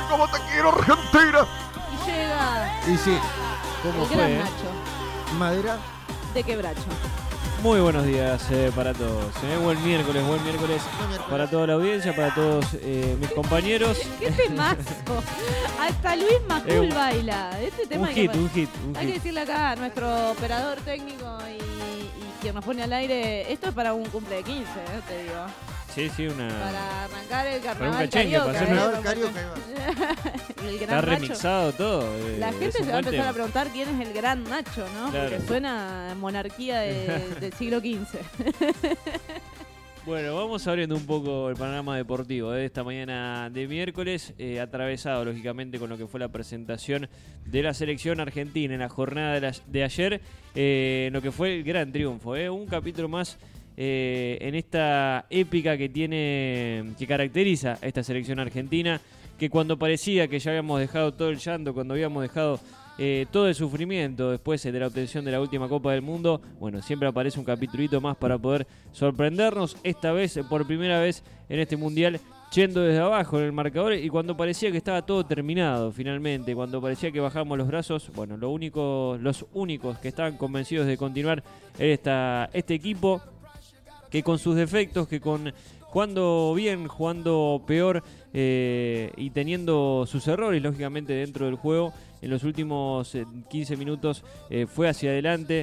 como te quiero, Argentina. Y llega Y sí, ¿cómo el fue? gran Nacho Madera. de Quebracho. Muy buenos días para todos. Buen miércoles para toda la audiencia, para todos mis compañeros. ¡Qué temazo! Hasta Luis Macul Un- baila. Este tema Un hay hit, que, un hit. hay que decirle acá a nuestro operador técnico y quien nos pone al aire. Esto es para un cumple de 15, te digo. Sí, una. Para arrancar el carnaval cachengue, carioca. para hacer Carnaval carioca, El Está gran Nacho. remixado todo. La es gente un se va a buen empezar tema. a preguntar quién es el gran Nacho, ¿no? Claro. Porque suena a monarquía del siglo XV. Bueno, vamos abriendo un poco el panorama deportivo de esta mañana de miércoles, atravesado lógicamente con lo que fue la presentación de la selección argentina en la jornada de ayer, lo que fue el gran triunfo, un capítulo más en esta épica que caracteriza a esta selección argentina, que cuando parecía que ya habíamos dejado todo el llanto, cuando habíamos dejado todo el sufrimiento después de la obtención de la última Copa del Mundo, bueno, siempre aparece un capitulito más para poder sorprendernos, esta vez, por primera vez en este Mundial, yendo desde abajo en el marcador, y cuando parecía que estaba todo terminado finalmente, cuando parecía que bajamos los brazos, bueno, los únicos que estaban convencidos de continuar era este equipo, que con sus defectos, que con jugando bien, jugando peor y teniendo sus errores, lógicamente, dentro del juego, en los últimos 15 minutos fue hacia adelante,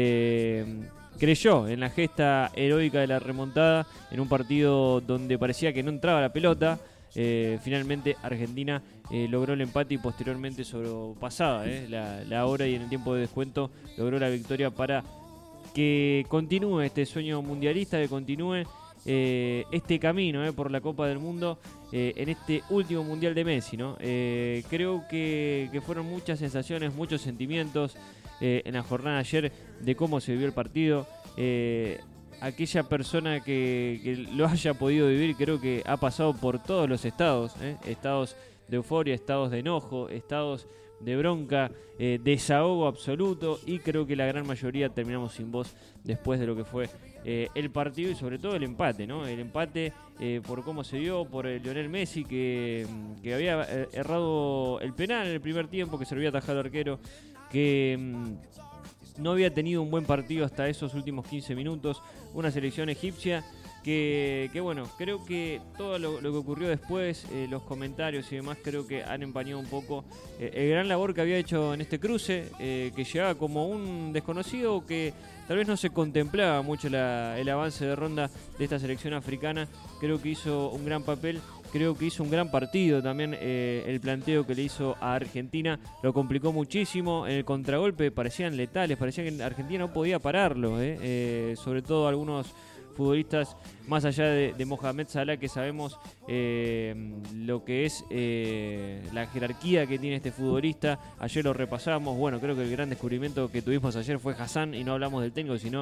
creyó en la gesta heroica de la remontada, en un partido donde parecía que no entraba la pelota. Finalmente Argentina logró el empate y posteriormente sobrepasada la hora, y en el tiempo de descuento logró la victoria para que continúe este sueño mundialista, que continúe este camino por la Copa del Mundo en este último Mundial de Messi, ¿no? Creo que fueron muchas sensaciones, muchos sentimientos en la jornada de ayer de cómo se vivió el partido. Aquella persona que lo haya podido vivir, creo que ha pasado por todos los estados, estados de euforia, estados de enojo, estados de bronca, desahogo absoluto, y creo que la gran mayoría terminamos sin voz después de lo que fue el partido, y sobre todo el empate, ¿no? El empate por cómo se dio, por el Lionel Messi que había errado el penal en el primer tiempo, que se lo había atajado el arquero, que no había tenido un buen partido hasta esos últimos 15 minutos, una selección egipcia que bueno, creo que todo lo que ocurrió después, los comentarios y demás, creo que han empañado un poco el gran labor que había hecho en este cruce, que llegaba como un desconocido, que tal vez no se contemplaba mucho el avance de ronda de esta selección africana. Creo que hizo un gran papel, creo que hizo un gran partido también. El planteo que le hizo a Argentina lo complicó muchísimo. En el contragolpe parecían letales, parecía que Argentina no podía pararlo, sobre todo algunos futbolistas, más allá de Mohamed Salah, que sabemos lo que es la jerarquía que tiene este futbolista. Ayer lo repasamos. Bueno, creo que el gran descubrimiento que tuvimos ayer fue Hassan, y no hablamos del técnico, sino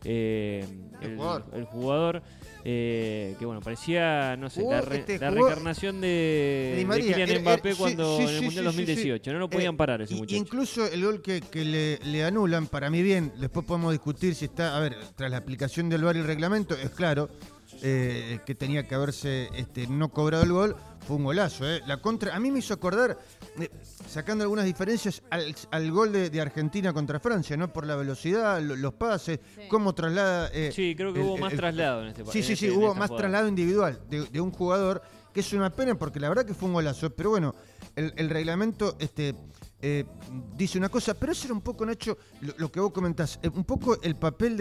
el jugador. Que bueno, parecía, no sé, la reencarnación de Kylian Mbappé cuando en el Mundial 2018. No lo podían parar ese muchacho. Incluso el gol que le anulan, para mí bien, después podemos discutir si está, a ver, tras la aplicación del VAR y el reglamento, es claro que tenía que haberse no cobrado el gol. Fue un golazo, La contra, a mí me hizo acordar, sacando algunas diferencias, al gol de Argentina contra Francia, ¿no? Por la velocidad, los pases, cómo traslada. Sí, creo que hubo más traslado en este partido. Sí, hubo más traslado individual de un jugador, que es una pena porque la verdad que fue un golazo. Pero bueno, el reglamento dice una cosa, pero eso era un poco, Nacho, lo que vos comentás, un poco el papel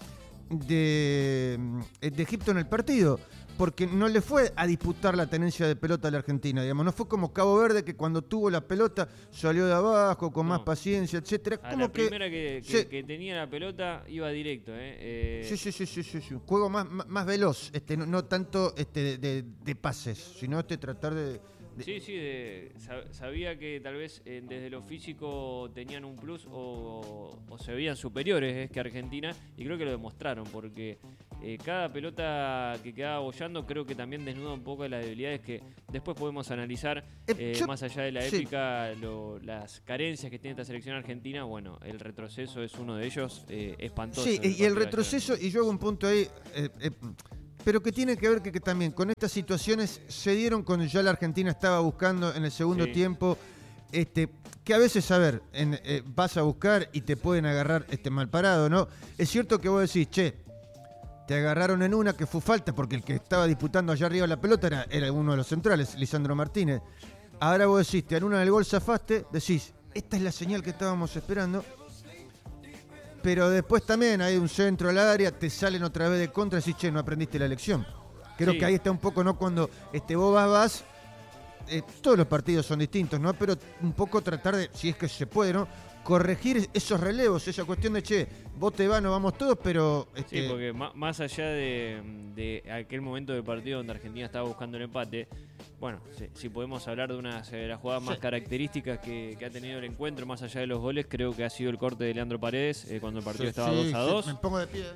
de Egipto en el partido, porque no le fue a disputar la tenencia de pelota a la Argentina, digamos, no fue como Cabo Verde, que cuando tuvo la pelota salió de abajo con más paciencia, etcétera. A como la primera que tenía la pelota iba directo, Sí. Juego más veloz, no tanto de pases, sino tratar de... Sabía que tal vez desde lo físico tenían un plus o se veían superiores que Argentina, y creo que lo demostraron, porque cada pelota que quedaba bollando creo que también desnuda un poco de las debilidades que después podemos analizar, más allá de la épica, las carencias que tiene esta selección argentina. Bueno, el retroceso es uno de ellos, espantoso. Sí, y el retroceso, y yo hago un punto ahí, pero que tiene que ver que también con estas situaciones se dieron cuando ya la Argentina estaba buscando en el segundo tiempo, que a veces, a ver, vas a buscar y te pueden agarrar mal parado, ¿no? Es cierto que vos decís, che, te agarraron en una que fue falta porque el que estaba disputando allá arriba la pelota era uno de los centrales, Lisandro Martínez. Ahora vos decís, te anulan el gol, zafaste, decís, esta es la señal que estábamos esperando. Pero después también hay un centro al área, te salen otra vez de contra y decís, che, no aprendiste la lección. Creo que ahí está un poco, ¿no? Cuando vos vas, todos los partidos son distintos, ¿no? Pero un poco tratar de, si es que se puede, ¿no? Corregir esos relevos, esa cuestión de, che, vos te vas, nos vamos todos, pero... Sí, porque más allá de aquel momento del partido donde Argentina estaba buscando el empate, bueno, si podemos hablar de una de las jugadas más características que ha tenido el encuentro, más allá de los goles, creo que ha sido el corte de Leandro Paredes, cuando el partido estaba 2-2. Me pongo de pie.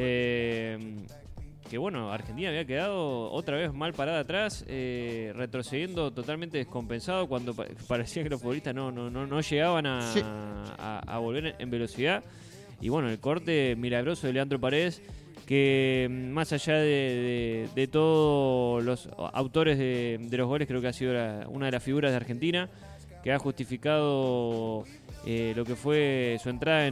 Que bueno, Argentina había quedado otra vez mal parada atrás, retrocediendo totalmente descompensado cuando parecía que los futbolistas no llegaban a volver en velocidad. Y bueno, el corte milagroso de Leandro Paredes, que más allá de todos los autores de los goles, creo que ha sido una de las figuras de Argentina, que ha justificado lo que fue su entrada en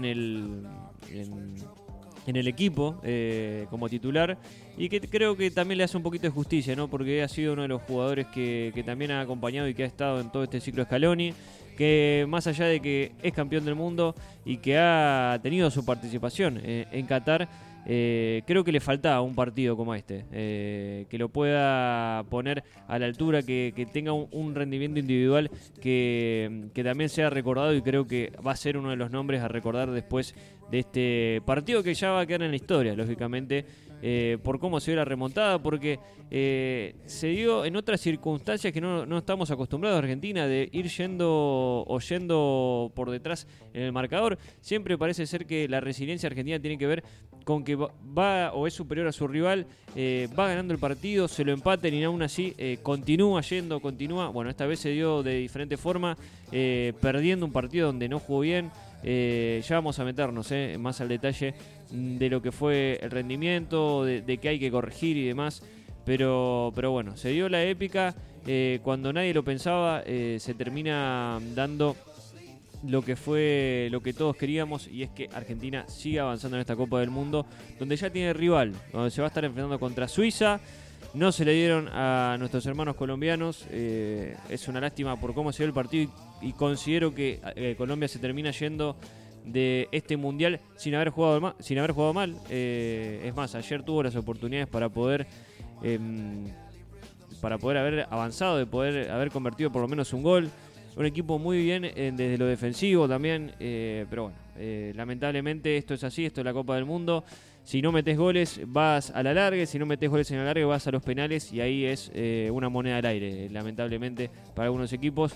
el equipo como titular, y que creo que también le hace un poquito de justicia, ¿no? Porque ha sido uno de los jugadores que también ha acompañado y que ha estado en todo este ciclo Scaloni, que más allá de que es campeón del mundo y que ha tenido su participación en Qatar, creo que le faltaba un partido como este, que lo pueda poner a la altura, que tenga un rendimiento individual que también sea recordado, y creo que va a ser uno de los nombres a recordar después de este partido, que ya va a quedar en la historia, lógicamente, por cómo se dio la remontada, porque se dio en otras circunstancias que no estamos acostumbrados a Argentina, de ir yendo por detrás en el marcador. Siempre parece ser que la resiliencia argentina tiene que ver con que va o es superior a su rival, va ganando el partido, se lo empaten y aún así continúa. Bueno, esta vez se dio de diferente forma, perdiendo un partido donde no jugó bien. Ya vamos a meternos más al detalle de lo que fue el rendimiento, de que hay que corregir y demás, pero bueno, se dio la épica, cuando nadie lo pensaba, se termina dando lo que fue lo que todos queríamos, y es que Argentina siga avanzando en esta Copa del Mundo, donde ya tiene rival, donde se va a estar enfrentando contra Suiza. No se le dieron a nuestros hermanos colombianos, es una lástima por cómo se dio el partido, y considero que Colombia se termina yendo de este mundial sin haber jugado mal. Es más, ayer tuvo las oportunidades para poder haber avanzado, de poder haber convertido por lo menos un gol. Un equipo muy bien desde lo defensivo también, pero bueno, lamentablemente esto es así, esto es la Copa del Mundo. Si no metes goles, vas a la larga. Si no metes goles en la larga, vas a los penales. Y ahí es una moneda al aire, lamentablemente, para algunos equipos.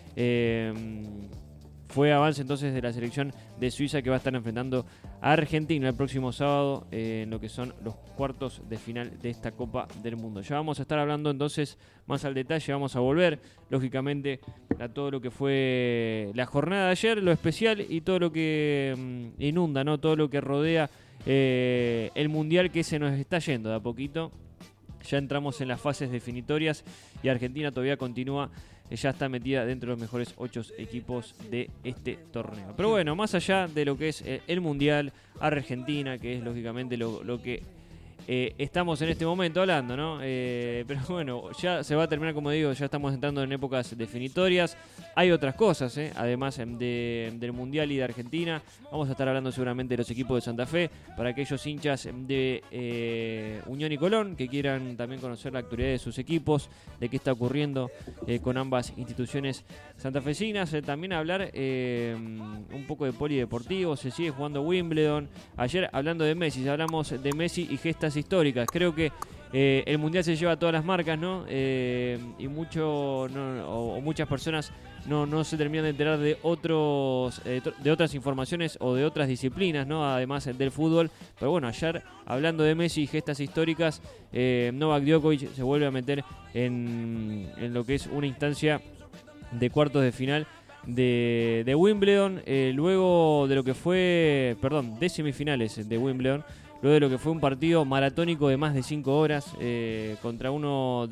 Fue avance entonces de la selección de Suiza, que va a estar enfrentando a Argentina el próximo sábado en lo que son los cuartos de final de esta Copa del Mundo. Ya vamos a estar hablando entonces más al detalle, vamos a volver lógicamente a todo lo que fue la jornada de ayer, lo especial y todo lo que inunda, ¿no? Todo lo que rodea el Mundial, que se nos está yendo de a poquito. Ya entramos en las fases definitorias y Argentina todavía continúa, ya está metida dentro de los mejores 8 equipos de este torneo. Pero bueno, más allá de lo que es el Mundial, Argentina, que es lógicamente lo que estamos en este momento hablando, ¿no? Pero bueno, ya se va a terminar, como digo, ya estamos entrando en épocas definitorias. Hay otras cosas, además del Mundial y de Argentina. Vamos a estar hablando seguramente de los equipos de Santa Fe, para aquellos hinchas de Unión y Colón que quieran también conocer la actualidad de sus equipos, de qué está ocurriendo con ambas instituciones santafesinas. También hablar un poco de polideportivo. Se sigue jugando Wimbledon. Ayer, hablando de Messi, hablamos de Messi y gestas históricas. Creo que el Mundial se lleva todas las marcas, ¿no? Y muchas personas no se terminan de enterar de otras informaciones o de otras disciplinas, ¿no? Además del fútbol. Pero bueno, ayer, hablando de Messi y gestas históricas, Novak Djokovic se vuelve a meter en lo que es una instancia de cuartos de final de Wimbledon, luego de lo que fue, de semifinales de Wimbledon, luego de lo que fue un partido maratónico de más de 5 horas contra uno de